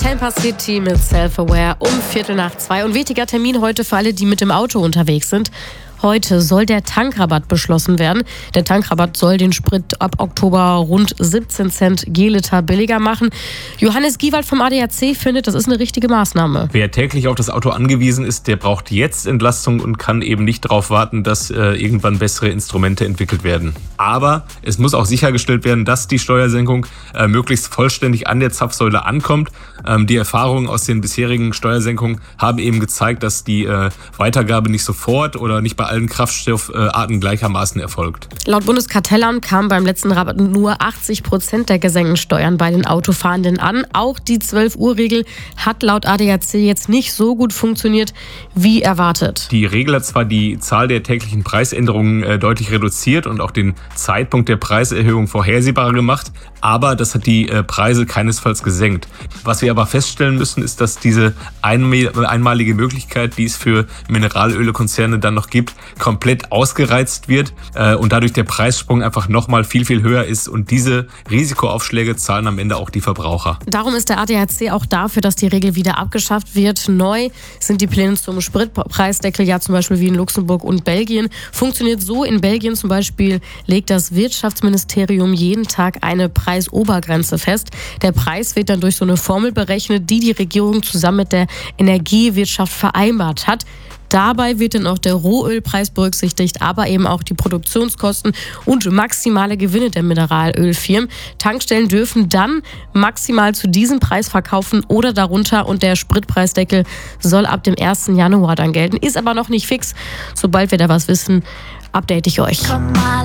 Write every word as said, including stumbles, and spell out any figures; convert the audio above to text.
Tampa City mit Self-Aware um Viertel nach zwei. Und wichtiger Termin heute für alle, die mit dem Auto unterwegs sind. Heute soll der Tankrabatt beschlossen werden. Der Tankrabatt soll den Sprit ab Oktober rund siebzehn Cent je Liter billiger machen. Johannes Giewald vom A D A C findet, das ist eine richtige Maßnahme. Wer täglich auf das Auto angewiesen ist, der braucht jetzt Entlastung und kann eben nicht darauf warten, dass äh, irgendwann bessere Instrumente entwickelt werden. Aber es muss auch sichergestellt werden, dass die Steuersenkung äh, möglichst vollständig an der Zapfsäule ankommt. Ähm, die Erfahrungen aus den bisherigen Steuersenkungen haben eben gezeigt, dass die äh, Weitergabe nicht sofort oder nicht bei allen Kraftstoffarten gleichermaßen erfolgt. Laut Bundeskartellamt kamen beim letzten Rabatt nur achtzig Prozent der gesenkten Steuern bei den Autofahrenden an. Auch die zwölf Uhr Regel hat laut A D A C jetzt nicht so gut funktioniert wie erwartet. Die Regel hat zwar die Zahl der täglichen Preisänderungen äh, deutlich reduziert und auch den Zeitpunkt der Preiserhöhung vorhersehbarer gemacht, aber das hat die äh, Preise keinesfalls gesenkt. Was wir aber feststellen müssen, ist, dass diese einmalige Möglichkeit, die es für Mineralölkonzerne dann noch gibt, komplett ausgereizt wird äh, und dadurch der Preissprung einfach nochmal viel, viel höher ist und diese Risikoaufschläge zahlen am Ende auch die Verbraucher. Darum ist der A D A C auch dafür, dass die Regel wieder abgeschafft wird. Neu sind die Pläne zum Spritpreisdeckel ja zum Beispiel wie in Luxemburg und Belgien. Funktioniert so: In Belgien zum Beispiel legt das Wirtschaftsministerium jeden Tag eine Preisobergrenze fest. Der Preis wird dann durch so eine Formel berechnet, die die Regierung zusammen mit der Energiewirtschaft vereinbart hat. Dabei wird dann auch der Rohölpreis berücksichtigt, aber eben auch die Produktionskosten und maximale Gewinne der Mineralölfirmen. Tankstellen dürfen dann maximal zu diesem Preis verkaufen oder darunter und der Spritpreisdeckel soll ab dem ersten Januar dann gelten. Ist aber noch nicht fix. Sobald wir da was wissen, update ich euch.